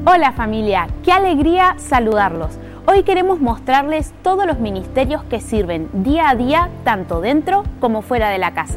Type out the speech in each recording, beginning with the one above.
Hola familia, qué alegría saludarlos. Hoy queremos mostrarles todos los ministerios que sirven día a día, tanto dentro como fuera de la casa.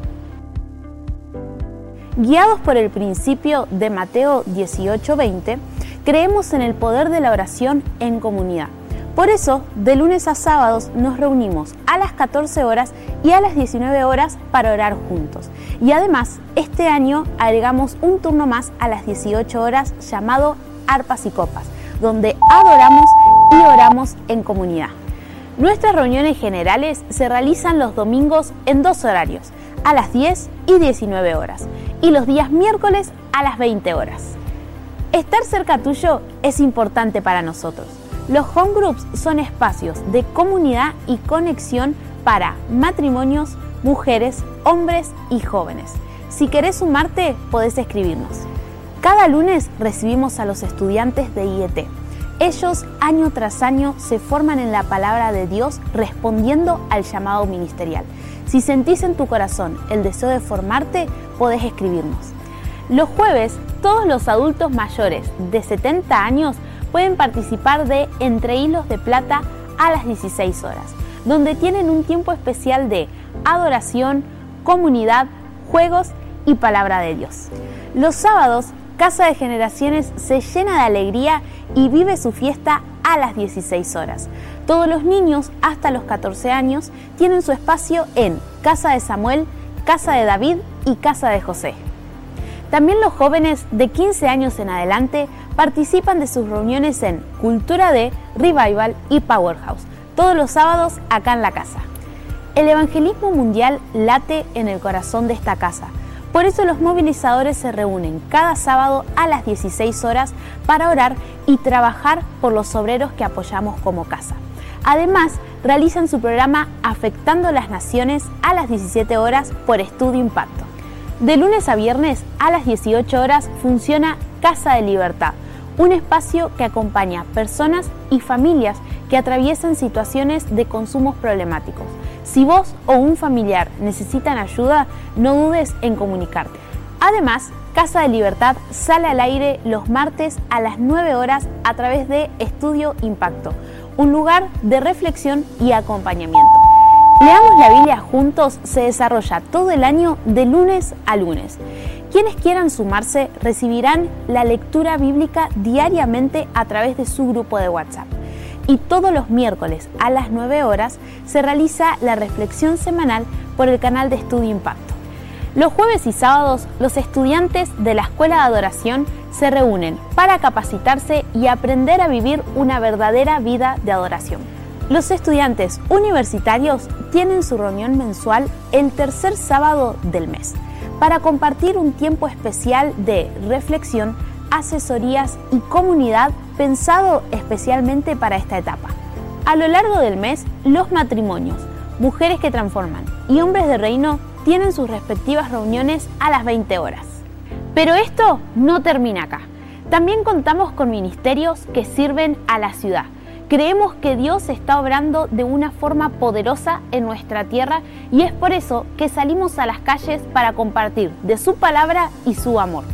Guiados por el principio de Mateo 18:20, creemos en el poder de la oración en comunidad. Por eso, de lunes a sábados nos reunimos a las 14 horas y a las 19 horas para orar juntos. Y además, este año agregamos un turno más a las 18 horas llamado Arpas y Copas, donde adoramos y oramos en comunidad. Nuestras reuniones generales se realizan los domingos en dos horarios, a las 10 y 19 horas, y los días miércoles a las 20 horas. Estar cerca tuyo es importante para nosotros. Los home groups son espacios de comunidad y conexión para matrimonios, mujeres, hombres y jóvenes. Si querés sumarte, podés escribirnos. Cada lunes recibimos a los estudiantes de IET. Ellos año tras año se forman en la palabra de Dios respondiendo al llamado ministerial. Si sentís en tu corazón el deseo de formarte, podés escribirnos. Los jueves, todos los adultos mayores de 70 años pueden participar de Entre Hilos de Plata a las 16 horas, donde tienen un tiempo especial de adoración, comunidad, juegos y palabra de Dios. Los sábados, Casa de Generaciones se llena de alegría y vive su fiesta a las 16 horas. Todos los niños hasta los 14 años tienen su espacio en Casa de Samuel, Casa de David y Casa de José. También los jóvenes de 15 años en adelante participan de sus reuniones en Cultura D, Revival y Powerhouse, todos los sábados acá en la casa. El evangelismo mundial late en el corazón de esta casa. Por eso los movilizadores se reúnen cada sábado a las 16 horas para orar y trabajar por los obreros que apoyamos como casa. Además, realizan su programa Afectando las Naciones a las 17 horas por Estudio Impacto. De lunes a viernes a las 18 horas funciona Casa de Libertad, un espacio que acompaña personas y familias que atraviesan situaciones de consumos problemáticos. Si vos o un familiar necesitan ayuda, no dudes en comunicarte. Además, Casa de Libertad sale al aire los martes a las 9 horas a través de Estudio Impacto, un lugar de reflexión y acompañamiento. Leamos la Biblia juntos se desarrolla todo el año de lunes a lunes. Quienes quieran sumarse recibirán la lectura bíblica diariamente a través de su grupo de WhatsApp. Y todos los miércoles a las 9 horas se realiza la reflexión semanal por el canal de Estudio Impacto. Los jueves y sábados, los estudiantes de la Escuela de Adoración se reúnen para capacitarse y aprender a vivir una verdadera vida de adoración. Los estudiantes universitarios tienen su reunión mensual el tercer sábado del mes para compartir un tiempo especial de reflexión, asesorías y comunidad pensado especialmente para esta etapa. A lo largo del mes, los matrimonios, mujeres que transforman y hombres de reino tienen sus respectivas reuniones a las 20 horas. Pero esto no termina acá. También contamos con ministerios que sirven a la ciudad. Creemos que Dios está obrando de una forma poderosa en nuestra tierra y es por eso que salimos a las calles para compartir de su palabra y su amor.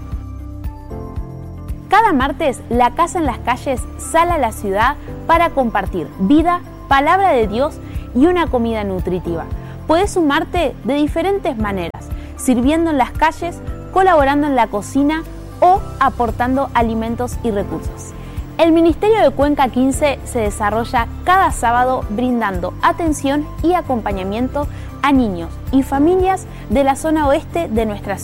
Cada martes, la Casa en las Calles sale a la ciudad para compartir vida, palabra de Dios y una comida nutritiva. Puedes sumarte de diferentes maneras, sirviendo en las calles, colaborando en la cocina o aportando alimentos y recursos. El Ministerio de Cuenca 15 se desarrolla cada sábado brindando atención y acompañamiento a niños y familias de la zona oeste de nuestra ciudad.